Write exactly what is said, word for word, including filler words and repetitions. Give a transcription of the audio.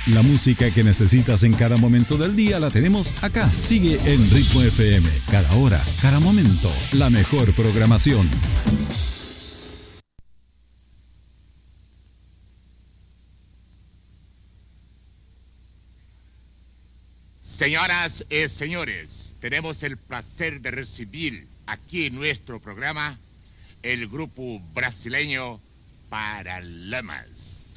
La música que necesitas en cada momento del día la tenemos acá. Sigue en Ritmo F M. Cada hora, cada momento, la mejor programación. Señoras y señores, tenemos el placer de recibir aquí en nuestro programa el grupo brasileño Paralamas.